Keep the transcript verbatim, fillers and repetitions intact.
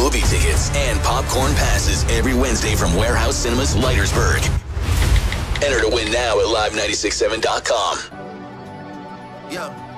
movie tickets and popcorn passes every Wednesday from Warehouse Cinemas, Leitersburg. Enter to win now at live nine six seven dot com. Yeah.